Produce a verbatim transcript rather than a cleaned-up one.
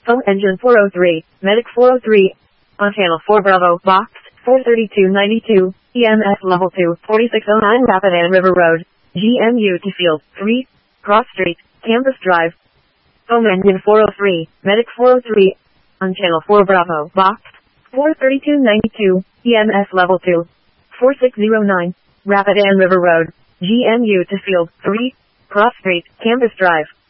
Foam engine four oh three, Medic four oh three, on channel four Bravo, box four thirty-two ninety-two, E M S level two, forty-six oh nine Rapidan River Road, G M U to field three, Cross Street, Campus Drive. Foam engine four oh three, Medic four oh three, on channel four Bravo, box four thirty-two ninety-two, E M S level two, forty-six oh nine, Rapidan River Road, G M U to field three, Cross Street, Campus Drive.